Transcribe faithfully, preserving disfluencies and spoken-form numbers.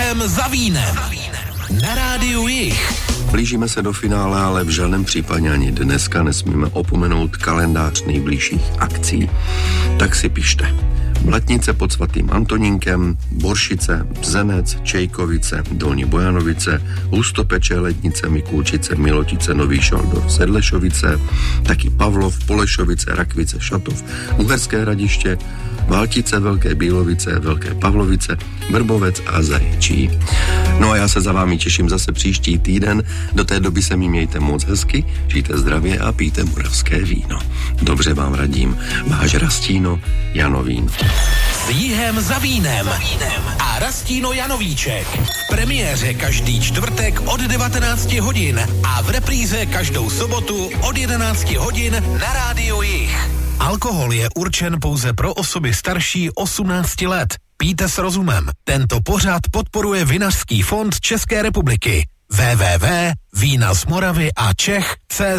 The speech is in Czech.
Jihem za vínem. Na rádiu Jih. Blížíme se do finále, ale v žádném případě ani dneska nesmíme opomenout kalendář nejbližších akcí. Tak si pište. Blatnice pod svatým Antonínkem, Boršice, Bzenec, Čejkovice, Dolní Bojanovice, Hustopeče, Lednice, Mikulčice, Milotice, Nový Šaldor, Sedlešovice, taky Pavlov, Polešovice, Rakvice, Šatov, Uherské Hradiště, Valtice, Velké Bílovice, Velké Pavlovice, Vrbovec a Zaječí. No a já se za vámi těším zase příští týden. Do té doby se mi mějte moc hezky, žijte zdravě a pijte moravské víno. Dobře vám radím. Váš Rastíno Janovín. S Jihem za vínem a Rastíno Janovíček. V premiéře každý čtvrtek od devatenácti hodin a v repríze každou sobotu od jedenácti hodin na rádiu Jih. Alkohol je určen pouze pro osoby starší osmnácti let. Pijte s rozumem. Tento pořad podporuje Vinařský fond České republiky. w w w tečka vína z Moravy a Čech tečka cé